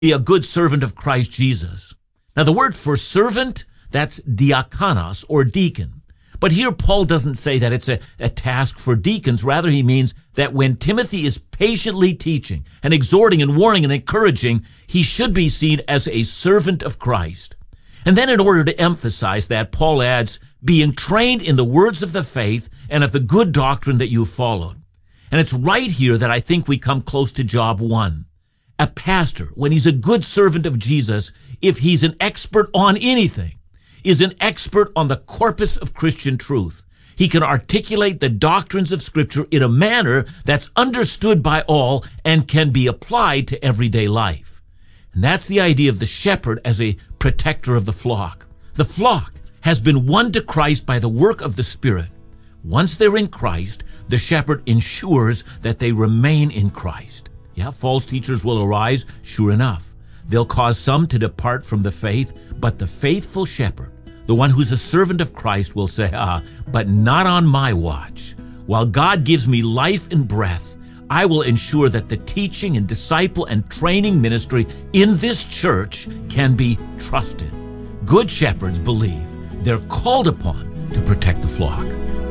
be a good servant of Christ Jesus. Now the word for servant, that's diakonos, or deacon. But here Paul doesn't say that it's a task for deacons. Rather, he means that when Timothy is patiently teaching and exhorting and warning and encouraging, he should be seen as a servant of Christ. And then in order to emphasize that, Paul adds, being trained in the words of the faith and of the good doctrine that you followed. And it's right here that I think we come close to job one. A pastor, when he's a good servant of Jesus, if he's an expert on anything, is an expert on the corpus of Christian truth. He can articulate the doctrines of Scripture in a manner that's understood by all and can be applied to everyday life. And that's the idea of the shepherd as a protector of the flock. The flock has been won to Christ by the work of the Spirit. Once they're in Christ, the shepherd ensures that they remain in Christ. Yeah, false teachers will arise, sure enough. They'll cause some to depart from the faith, but the faithful shepherd, the one who's a servant of Christ, will say, but not on my watch. While God gives me life and breath, I will ensure that the teaching and disciple and training ministry in this church can be trusted. Good shepherds believe they're called upon to protect the flock.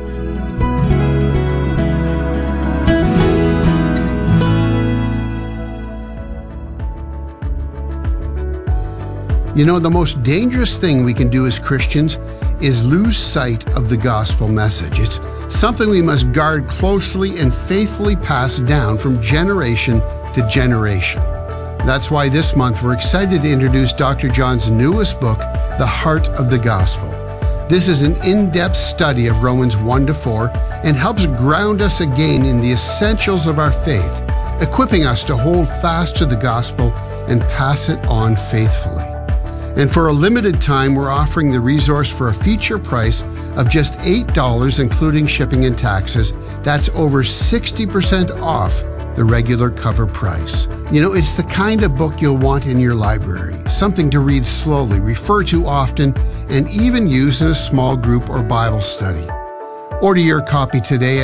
You know, the most dangerous thing we can do as Christians is lose sight of the gospel message. It's something we must guard closely and faithfully pass down from generation to generation. That's why this month we're excited to introduce Dr. John's newest book, The Heart of the Gospel. This is an in-depth study of Romans 1-4 and helps ground us again in the essentials of our faith, equipping us to hold fast to the gospel and pass it on faithfully. And for a limited time, we're offering the resource for a feature price of just $8, including shipping and taxes. That's over 60% off the regular cover price. You know, it's the kind of book you'll want in your library, something to read slowly, refer to often, and even use in a small group or Bible study. Order your copy today at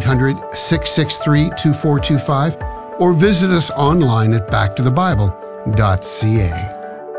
1-800-663-2425 or visit us online at backtothebible.ca.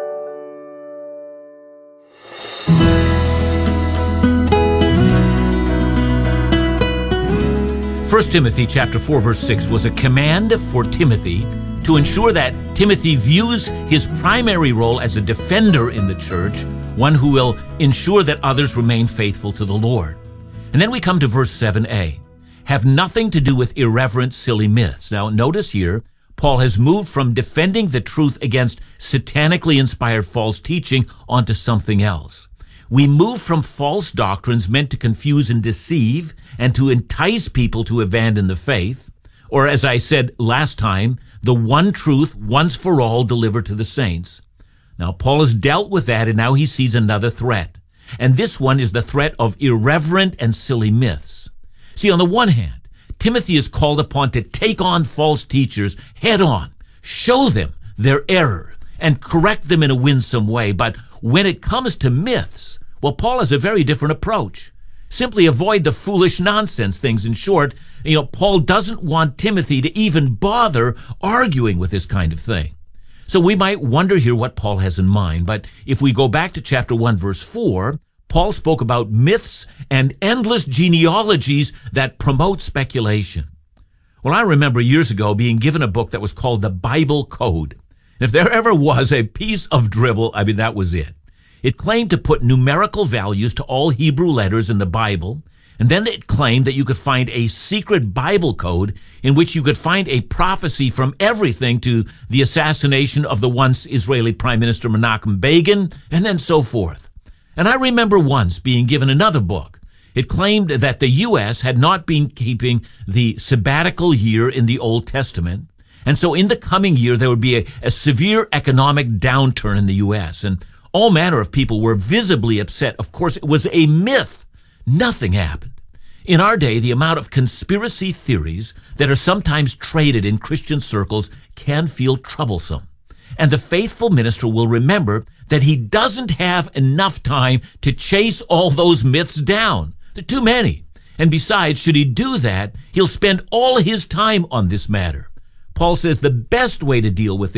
1 Timothy chapter 4, verse 6 was a command for Timothy to ensure that Timothy views his primary role as a defender in the church, one who will ensure that others remain faithful to the Lord. And then we come to verse 7a. Have nothing to do with irreverent, silly myths. Now notice here, Paul has moved from defending the truth against satanically inspired false teaching onto something else. We move from false doctrines meant to confuse and deceive and to entice people to abandon the faith, or as I said last time, the one truth once for all delivered to the saints. Now Paul has dealt with that, and now he sees another threat. And this one is the threat of irreverent and silly myths. See, on the one hand, Timothy is called upon to take on false teachers head on, show them their error, and correct them in a winsome way. But when it comes to myths, well, Paul has a very different approach. Simply avoid the foolish nonsense things. In short, Paul doesn't want Timothy to even bother arguing with this kind of thing. So we might wonder here what Paul has in mind. But if we go back to chapter 1, verse 4, Paul spoke about myths and endless genealogies that promote speculation. Well, I remember years ago being given a book that was called the Bible Code. And if there ever was a piece of dribble, that was it. It claimed to put numerical values to all Hebrew letters in the Bible, and then it claimed that you could find a secret Bible code in which you could find a prophecy from everything to the assassination of the once Israeli Prime Minister Menachem Begin, and then so forth. And I remember once being given another book. It claimed that the U.S. had not been keeping the sabbatical year in the Old Testament, and so in the coming year there would be a severe economic downturn in the U.S., and all manner of people were visibly upset. Of course, it was a myth. Nothing happened. In our day, the amount of conspiracy theories that are sometimes traded in Christian circles can feel troublesome. And the faithful minister will remember that he doesn't have enough time to chase all those myths down. There are too many. And besides, should he do that, he'll spend all his time on this matter. Paul says the best way to deal with this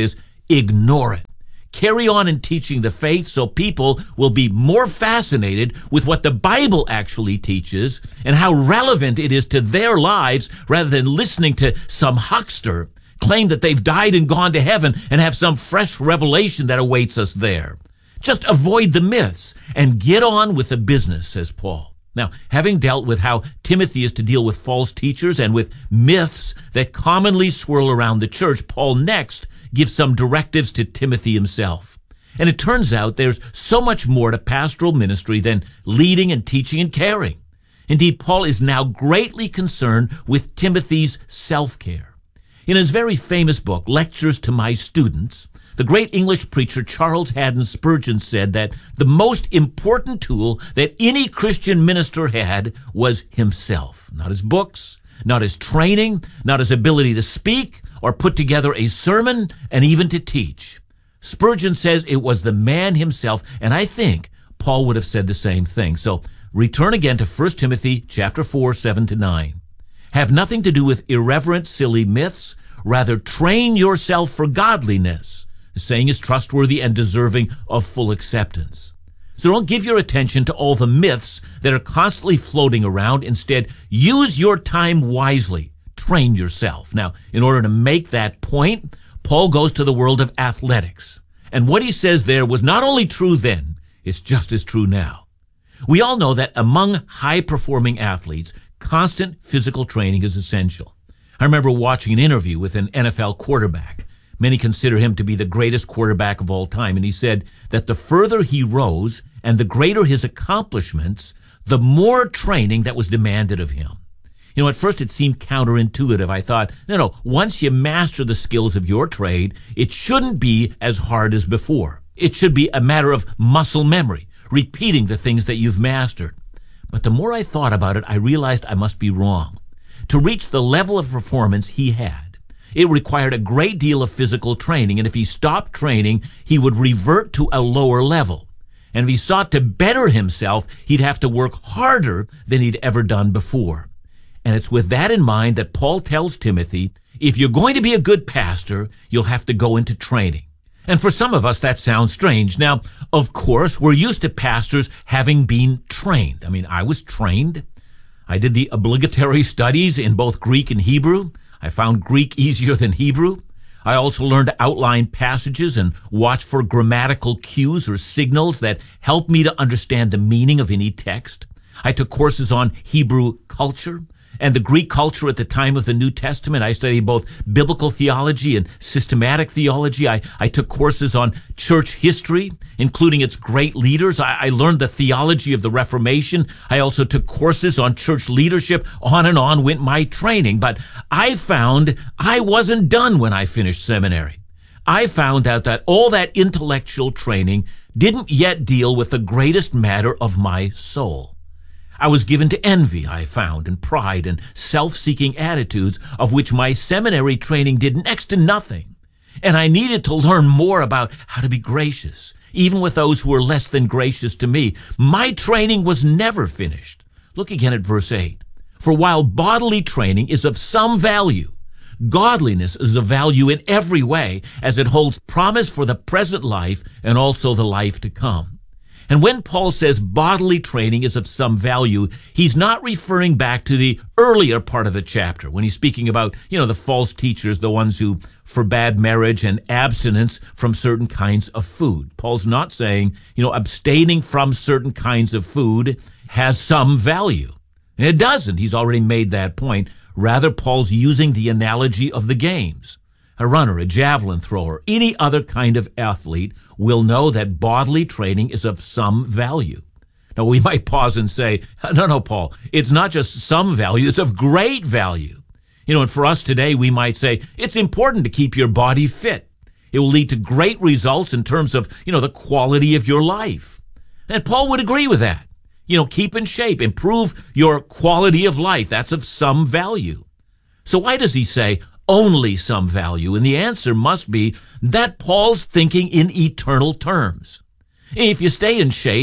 ignore it. Carry on in teaching the faith so people will be more fascinated with what the Bible actually teaches and how relevant it is to their lives rather than listening to some huckster claim that they've died and gone to heaven and have some fresh revelation that awaits us there. Just avoid the myths and get on with the business, says Paul. Now, having dealt with how Timothy is to deal with false teachers and with myths that commonly swirl around the church, Paul next gives some directives to Timothy himself. And it turns out there's so much more to pastoral ministry than leading and teaching and caring. Indeed, Paul is now greatly concerned with Timothy's self-care. In his very famous book, Lectures to My Students, the great English preacher Charles Haddon Spurgeon said that the most important tool that any Christian minister had was himself. Not his books, not his training, not his ability to speak or put together a sermon, and even to teach. Spurgeon says it was the man himself, and I think Paul would have said the same thing. So return again to 1 Timothy chapter 4, 7-9. Have nothing to do with irreverent, silly myths. Rather, train yourself for godliness. The saying is trustworthy and deserving of full acceptance. So don't give your attention to all the myths that are constantly floating around. Instead, use your time wisely. Train yourself. Now, in order to make that point, Paul goes to the world of athletics. And what he says there was not only true then, it's just as true now. We all know that among high-performing athletes, constant physical training is essential. I remember watching an interview with an NFL quarterback. Many consider him to be the greatest quarterback of all time, and he said that the further he rose and the greater his accomplishments, the more training that was demanded of him. You know, at first it seemed counterintuitive. I thought, no, once you master the skills of your trade, it shouldn't be as hard as before. It should be a matter of muscle memory, repeating the things that you've mastered. But the more I thought about it, I realized I must be wrong. To reach the level of performance he had, it required a great deal of physical training, and if he stopped training, he would revert to a lower level. And if he sought to better himself, he'd have to work harder than he'd ever done before. And it's with that in mind that Paul tells Timothy, if you're going to be a good pastor, you'll have to go into training. And for some of us, that sounds strange. Now, of course, we're used to pastors having been trained. I mean, I was trained. I did the obligatory studies in both Greek and Hebrew. I found Greek easier than Hebrew. I also learned to outline passages and watch for grammatical cues or signals that help me to understand the meaning of any text. I took courses on Hebrew culture and the Greek culture at the time of the New Testament. I studied both biblical theology and systematic theology. I took courses on church history, including its great leaders. I learned the theology of the Reformation. I also took courses on church leadership. On and on went my training. But I found I wasn't done when I finished seminary. I found out that all that intellectual training didn't yet deal with the greatest matter of my soul. I was given to envy, I found, and pride and self-seeking attitudes of which my seminary training did next to nothing. And I needed to learn more about how to be gracious, even with those who were less than gracious to me. My training was never finished. Look again at verse 8. For while bodily training is of some value, godliness is of value in every way, as it holds promise for the present life and also the life to come. And when Paul says bodily training is of some value, he's not referring back to the earlier part of the chapter when he's speaking about, the false teachers, the ones who forbade marriage and abstinence from certain kinds of food. Paul's not saying, abstaining from certain kinds of food has some value. It doesn't. He's already made that point. Rather, Paul's using the analogy of the games. A runner, a javelin thrower, any other kind of athlete will know that bodily training is of some value. Now, we might pause and say, no, Paul, it's not just some value, it's of great value. And for us today, we might say, it's important to keep your body fit. It will lead to great results in terms of, the quality of your life. And Paul would agree with that. Keep in shape, improve your quality of life. That's of some value. So why does he say, only some value? And the answer must be that Paul's thinking in eternal terms. If you stay in shape,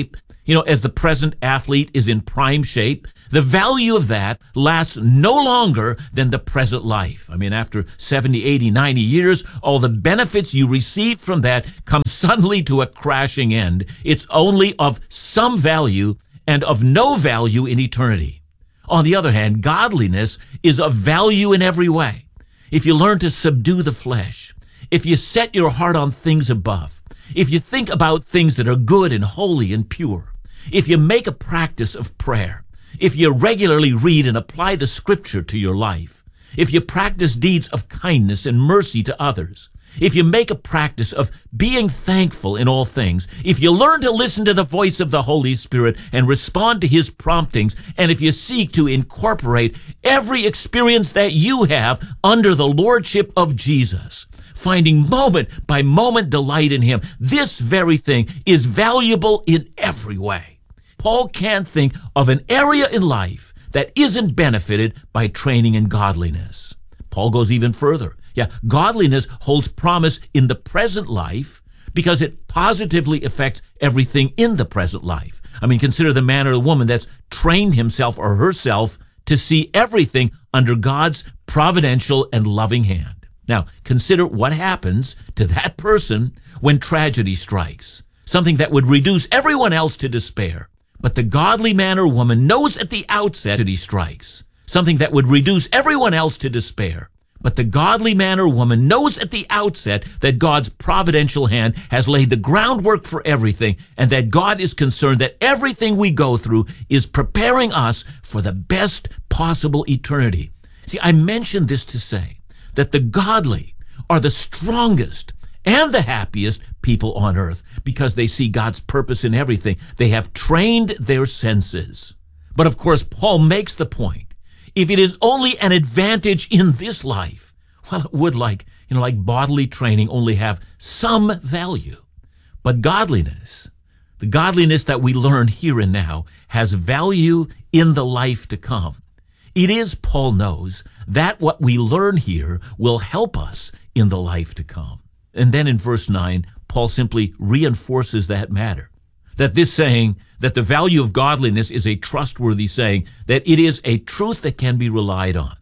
As the present athlete is in prime shape, the value of that lasts no longer than the present life. After 70, 80, 90 years, all the benefits you receive from that come suddenly to a crashing end. It's only of some value and of no value in eternity. On the other hand, godliness is of value in every way. If you learn to subdue the flesh, if you set your heart on things above, if you think about things that are good and holy and pure, if you make a practice of prayer, if you regularly read and apply the Scripture to your life, if you practice deeds of kindness and mercy to others, if you make a practice of being thankful in all things, if you learn to listen to the voice of the Holy Spirit and respond to His promptings, and if you seek to incorporate every experience that you have under the Lordship of Jesus, finding moment by moment delight in Him, this very thing is valuable in every way. Paul can't think of an area in life that isn't benefited by training in godliness. Paul goes even further. Godliness holds promise in the present life because it positively affects everything in the present life. Consider the man or the woman that's trained himself or herself to see everything under God's providential and loving hand. Now, consider what happens to that person when tragedy strikes, something that would reduce everyone else to despair. But the godly man or woman knows at the outset that he strikes, something that would reduce everyone else to despair. But the godly man or woman knows at the outset that God's providential hand has laid the groundwork for everything, and that God is concerned that everything we go through is preparing us for the best possible eternity. See, I mention this to say that the godly are the strongest and the happiest people on earth because they see God's purpose in everything. They have trained their senses. But of course, Paul makes the point, if it is only an advantage in this life, it would, like bodily training, only have some value. But godliness, the godliness that we learn here and now, has value in the life to come. It is, Paul knows, that what we learn here will help us in the life to come. And then in verse 9, Paul simply reinforces that matter. That this saying, that the value of godliness is a trustworthy saying, that it is a truth that can be relied on.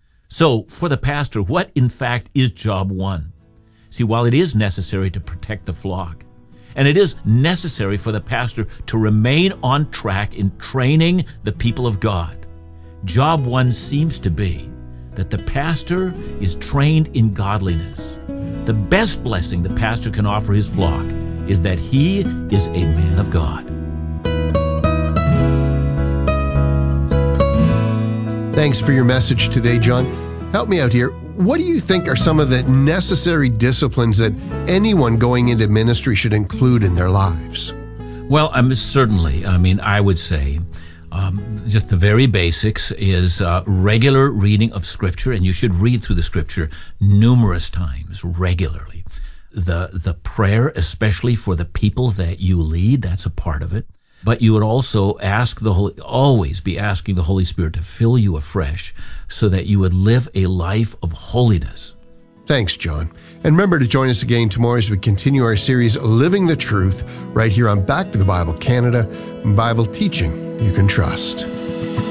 So, for the pastor, what in fact is job one? See, while it is necessary to protect the flock, and it is necessary for the pastor to remain on track in training the people of God, job one seems to be that the pastor is trained in godliness. The best blessing the pastor can offer his flock is that he is a man of God. Thanks for your message today, John. Help me out here. What do you think are some of the necessary disciplines that anyone going into ministry should include in their lives? Well, certainly. I would say just the very basics is regular reading of Scripture, and you should read through the Scripture numerous times, regularly. The prayer, especially for the people that you lead, that's a part of it. But you would also always be asking the Holy Spirit to fill you afresh so that you would live a life of holiness. Thanks, John. And remember to join us again tomorrow as we continue our series, Living the Truth, right here on Back to the Bible Canada, Bible teaching you can trust.